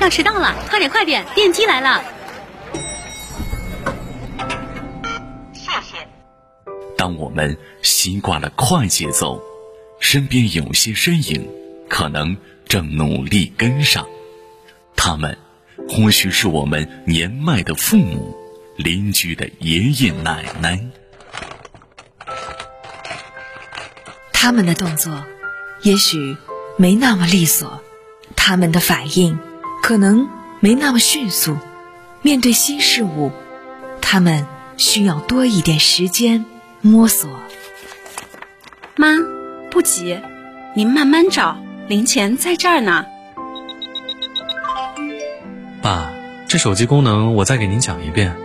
要迟到了，快点，电梯来了。 谢谢。 当我们习惯了快节奏，身边有些身影可能正努力跟上，他们或许是我们年迈的父母、邻居的爷爷奶奶。 他们的动作也许没那么利索，他们的反应可能没那么迅速，面对新事物，他们需要多一点时间摸索。 妈，不急，您慢慢找，零钱在这儿呢。 爸，这手机功能我再给您讲一遍。